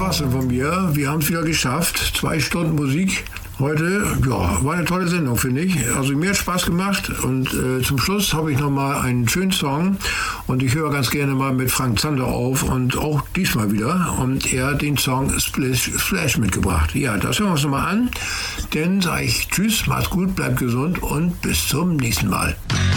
war's denn von mir. Wir haben es wieder geschafft. 2 Stunden Musik. Heute, ja, war eine tolle Sendung, finde ich. Also mir hat Spaß gemacht und zum Schluss habe ich nochmal einen schönen Song und ich höre ganz gerne mal mit Frank Zander auf und auch diesmal wieder und er hat den Song Splish Splash mitgebracht. Ja, das hören wir uns nochmal an, dann sage ich Tschüss, macht's gut, bleibt gesund und bis zum nächsten Mal.